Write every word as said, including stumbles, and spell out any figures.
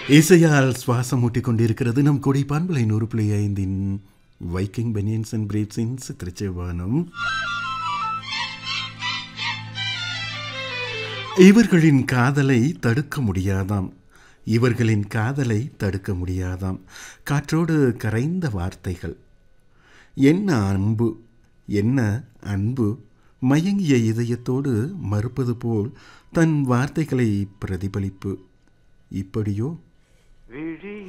இசையால் சுவாசம் ஊட்டிக் கொண்டிருக்கிறது நம் கொடை பண்பலை நூறு புள்ளி ஐந்தின் வைக்கிங் பெனியன்ஸ் அண்ட் பிரீட்ஸின் சித்திரச்சேவானம். இவர்களின் காதலை தடுக்க முடியாதாம், இவர்களின் காதலை தடுக்க முடியாதாம். காற்றோடு கரைந்த வார்த்தைகள், என்ன அன்பு என்ன அன்பு, மயங்கிய இதயத்தோடு மறுப்பது போல் தன் வார்த்தைகளை பிரதிபலிப்பு. இப்படியோ